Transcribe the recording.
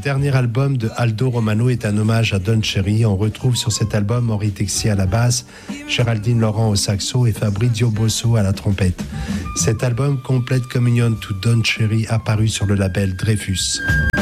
dernier album de Aldo Romano est un hommage à Don Cherry. On retrouve sur cet album Henri Texier à la basse, Géraldine Laurent au saxo et Fabrizio Bosso à la trompette. Cet album complète Communion to Don Cherry apparu sur le label Dreyfus.